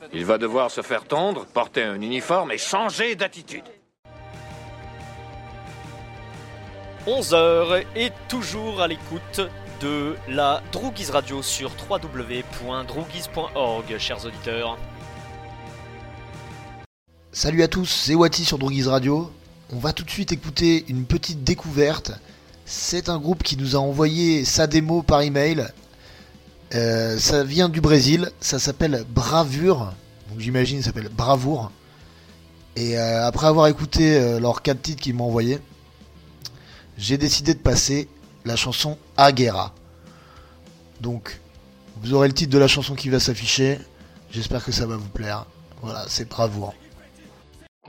Il va devoir se faire tondre, porter un uniforme et changer d'attitude. 11h et toujours à l'écoute de la Droogies Radio sur www.droogies.org, chers auditeurs. Salut à tous, c'est Wati sur Droogies Radio. On va tout de suite écouter une petite découverte. C'est un groupe qui nous a envoyé sa démo par email. Ça vient du Brésil, ça s'appelle Bravure. Donc j'imagine ça s'appelle Bravoure. Et après avoir écouté leurs 4 titres qu'ils m'ont envoyés, j'ai décidé de passer la chanson Aguera. Donc vous aurez le titre de la chanson qui va s'afficher. J'espère que ça va vous plaire. Voilà, c'est Bravoure.